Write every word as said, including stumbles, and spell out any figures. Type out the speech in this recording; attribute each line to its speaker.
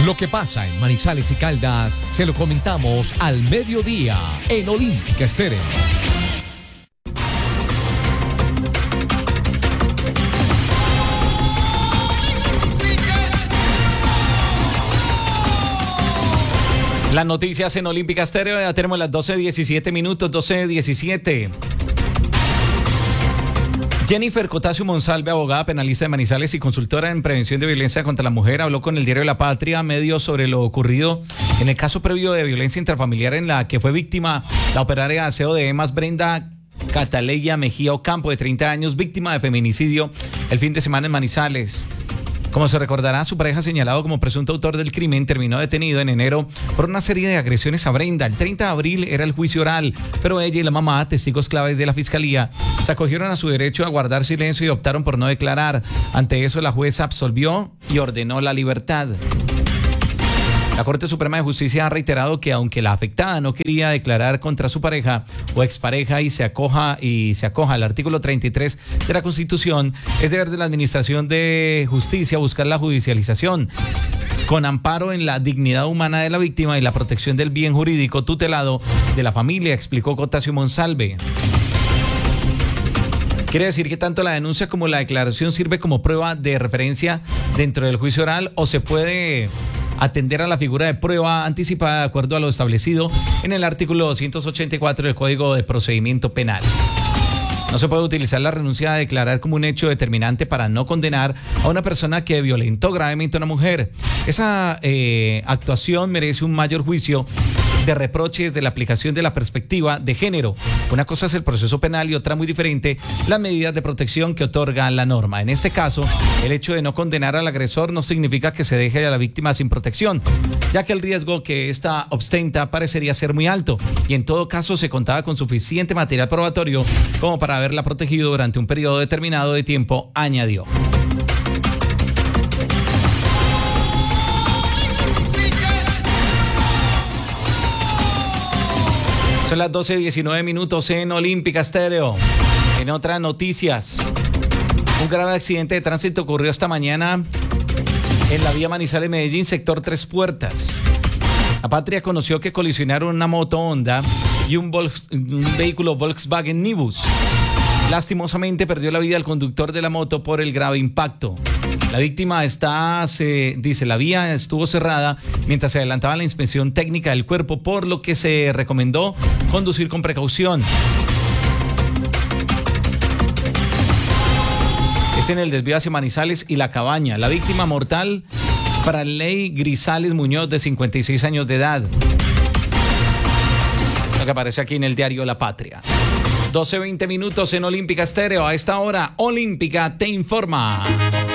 Speaker 1: Lo que pasa en Manizales y Caldas se lo comentamos al mediodía en Olímpica Estéreo.
Speaker 2: Las noticias en Olímpica Estéreo, ya tenemos las doce diecisiete minutos, doce diecisiete. Jennifer Cotasio Monsalve, abogada penalista de Manizales y consultora en prevención de violencia contra la mujer, habló con el diario La Patria Medio sobre lo ocurrido en el caso previo de violencia intrafamiliar en la que fue víctima la operaria de aseo de EMAS Brenda Cataleya Mejía Ocampo, de treinta años, víctima de feminicidio el fin de semana en Manizales. Como se recordará, su pareja, señalado como presunto autor del crimen, terminó detenido en enero por una serie de agresiones a Brenda. El treinta de abril era el juicio oral, pero ella y la mamá, testigos claves de la fiscalía, se acogieron a su derecho a guardar silencio y optaron por no declarar. Ante eso, la jueza absolvió y ordenó la libertad. La Corte Suprema de Justicia ha reiterado que aunque la afectada no quería declarar contra su pareja o expareja y se acoja y se acoja al artículo treinta y tres de la Constitución, es deber de la Administración de Justicia buscar la judicialización con amparo en la dignidad humana de la víctima y la protección del bien jurídico tutelado de la familia, explicó Cotasio Monsalve. Quiere decir que tanto la denuncia como la declaración sirve como prueba de referencia dentro del juicio oral, o se puede atender a la figura de prueba anticipada de acuerdo a lo establecido en el artículo doscientos ochenta y cuatro del Código de Procedimiento Penal. No se puede utilizar la renuncia a declarar como un hecho determinante para no condenar a una persona que violentó gravemente a una mujer. Esa eh, actuación merece un mayor juicio de reproches de la aplicación de la perspectiva de género. Una cosa es el proceso penal y otra muy diferente, las medidas de protección que otorga la norma. En este caso, el hecho de no condenar al agresor no significa que se deje a la víctima sin protección, ya que el riesgo que ésta ostenta parecería ser muy alto y en todo caso se contaba con suficiente material probatorio como para haberla protegido durante un periodo determinado de tiempo, añadió. Son las doce diecinueve minutos en Olímpica Estéreo. En otras noticias, un grave accidente de tránsito ocurrió esta mañana en la vía Manizales-Medellín, sector Tres Puertas. La Patria conoció que colisionaron una moto Honda y un, Volks, un vehículo Volkswagen Nibus. Lastimosamente perdió la vida el conductor de la moto por el grave impacto. La víctima está, se dice, la vía estuvo cerrada mientras se adelantaba la inspección técnica del cuerpo, por lo que se recomendó conducir con precaución. Es en el desvío hacia Manizales y La Cabaña. La víctima mortal, Franley Grisales Muñoz, de cincuenta y seis años de edad. Lo que aparece aquí en el diario La Patria. doce veinte minutos en Olímpica Estéreo. A esta hora, Olímpica te informa.